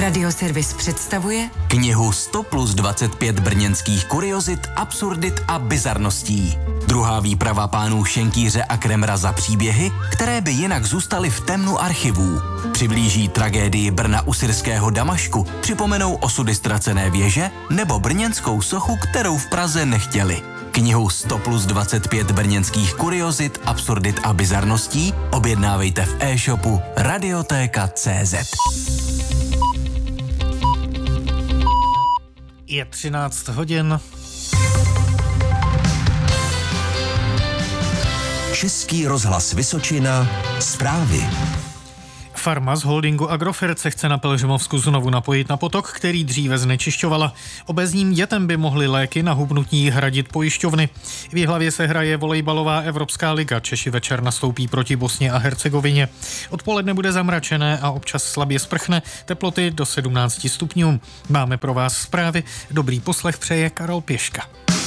Radioservis představuje knihu 100 plus 25 brněnských kuriozit, absurdit a bizarností. Druhá výprava pánů Šenkýře a Kremra za příběhy, které by jinak zůstaly v temnu archivů. Přiblíží tragédii Brna u syrského Damašku, připomenou osudy ztracené věže nebo brněnskou sochu, kterou v Praze nechtěli. Knihu 100 plus 25 brněnských kuriozit, absurdit a bizarností objednávejte v e-shopu Radiotéka.cz. Je 13 hodin. Český rozhlas Vysočina, zprávy. Farma z holdingu Agrofert se chce na Pelhřimovsku znovu napojit na potok, který dříve znečišťovala. Obézním dětem by mohly léky na hubnutí hradit pojišťovny. V Jihlavě se hraje volejbalová Evropská liga. Češi večer nastoupí proti Bosně a Hercegovině. Odpoledne bude zamračené a občas slabě sprchne, teploty do 17 stupňů. Máme pro vás zprávy. Dobrý poslech přeje Karel Pěška.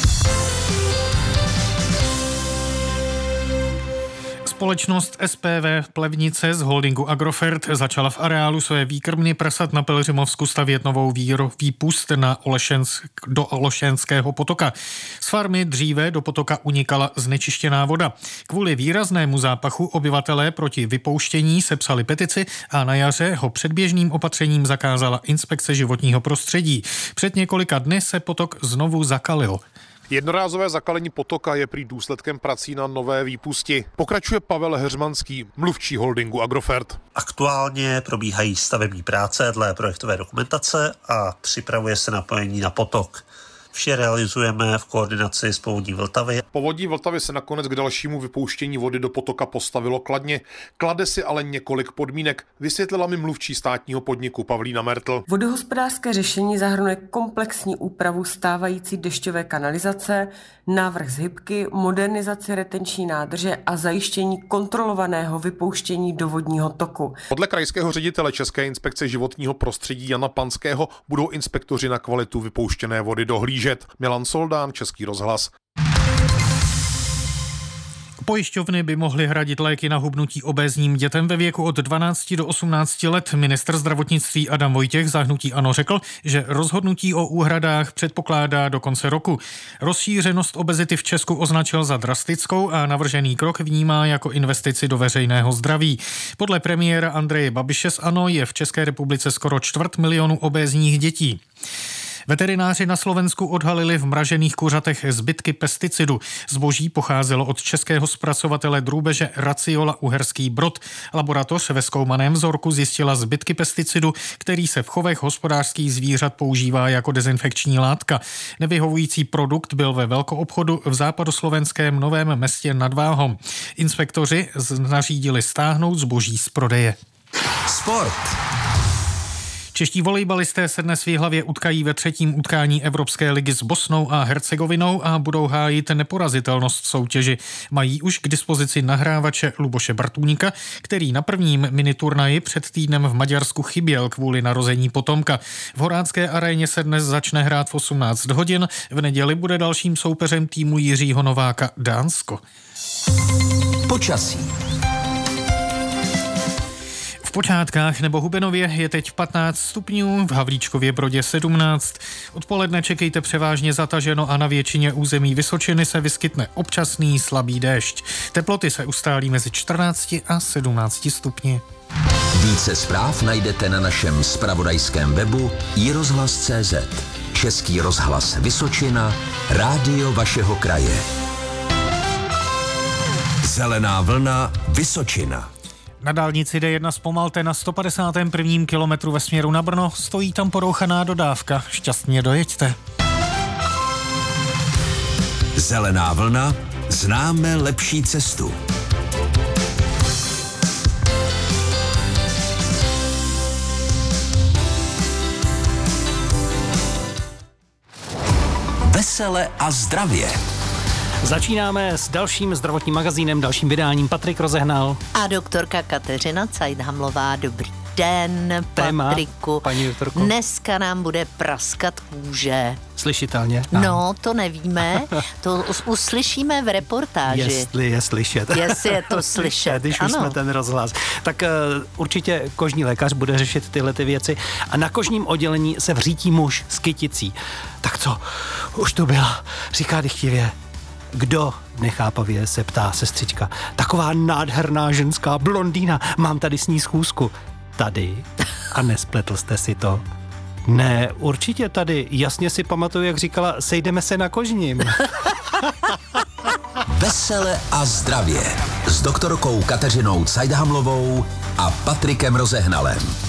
Společnost SPV Plevnice z holdingu Agrofert začala v areálu své výkrmny prasat na Pelhřimovsku stavět novou výpust do Olešenského potoka. Z farmy dříve do potoka unikala znečištěná voda. Kvůli výraznému zápachu obyvatelé proti vypouštění sepsali petici a na jaře ho předběžným opatřením zakázala Inspekce životního prostředí. Před několika dny se potok znovu zakalil. Jednorázové zakalení potoka je prý důsledkem prací na nové výpusti. Pokračuje Pavel Heřmanský, mluvčí holdingu Agrofert. Aktuálně probíhají stavební práce dle projektové dokumentace a připravuje se napojení na potok. Vše realizujeme v koordinaci s Povodí Vltavy. Povodí Vltavy se nakonec k dalšímu vypouštění vody do potoka postavilo kladně. Klade si ale několik podmínek, vysvětlila mi mluvčí státního podniku Pavlína Mertl. Vodohospodářské řešení zahrnuje komplexní úpravu stávající dešťové kanalizace, návrh zhybky, modernizaci retenční nádrže a zajištění kontrolovaného vypouštění do vodního toku. Podle krajského ředitele České inspekce životního prostředí Jana Panského budou inspektoři na kvalitu vypouštěné vody dohlížet. Milan Soldán, Český rozhlas. Pojišťovny by mohly hradit léky na hubnutí obézním dětem ve věku od 12 do 18 let. Ministr zdravotnictví Adam Vojtěch za hnutí ANO řekl, že rozhodnutí o úhradách předpokládá do konce roku. Rozšířenost obezity v Česku označil za drastickou a navržený krok vnímá jako investici do veřejného zdraví. Podle premiéra Andreje Babiše z ANO je v České republice skoro 250 000 obézních dětí. Veterináři na Slovensku odhalili v mražených kuřatech zbytky pesticidu. Zboží pocházelo od českého zpracovatele drůbeže Raciola Uherský Brod. Laboratoř ve zkoumaném vzorku zjistila zbytky pesticidu, který se v chovech hospodářských zvířat používá jako dezinfekční látka. Nevyhovující produkt byl ve velkoobchodu v západoslovenském Novém Městě nad Váhom. Inspektoři nařídili stáhnout zboží z prodeje. Sport. Čeští volejbalisté se dnes v Jihlavě utkají ve třetím utkání Evropské ligy s Bosnou a Hercegovinou a budou hájit neporazitelnost v soutěži. Mají už k dispozici nahrávače Luboše Bartůníka, který na prvním miniturnaji před týdnem v Maďarsku chyběl kvůli narození potomka. V Horácké aréně se dnes začne hrát v 18 hodin. V neděli bude dalším soupeřem týmu Jiřího Nováka Dánsko. Počasí. V Počátkách nebo Hubenově je teď 15 stupňů, v Havlíčkově Brodě 17. Odpoledne čekejte převážně zataženo a na většině území Vysočiny se vyskytne občasný slabý déšť. Teploty se ustálí mezi 14 a 17 stupni. Více zpráv najdete na našem zpravodajském webu iRozhlas.cz. Český rozhlas Vysočina, rádio vašeho kraje. Zelená vlna Vysočina. Na dálnici D1 zpomalte na 151. kilometru ve směru na Brno, stojí tam porouchaná dodávka. Šťastně dojeďte. Zelená vlna, známe lepší cestu. Vesele a zdravě. Začínáme s dalším zdravotním magazínem, dalším vydáním. Patrik Rozehnal a doktorka Kateřina Cajdhamlová. Dobrý den, Téma, Patriku. paní doktorko. Dneska nám bude praskat kůže. Slyšitelně? No, to nevíme. To uslyšíme v reportáži. Jestli je slyšet. Jestli je to slyšet, Když ano. už jsme ten rozhlas. Tak určitě kožní lékař bude řešit tyhle ty věci. A na kožním oddělení se vřítí muž s kyticí. Tak co? Už to byla, říká dychtivě. Kdo? Nechápavě se ptá sestřička. Taková nádherná ženská blondýna. Mám tady s ní schůzku. Tady? A nespletl jste si to? Ne, určitě tady. Jasně si pamatuju, jak říkala, sejdeme se na kožním. Vesele a zdravě s doktorkou Kateřinou Cajdhamlovou a Patrikem Rozehnalem.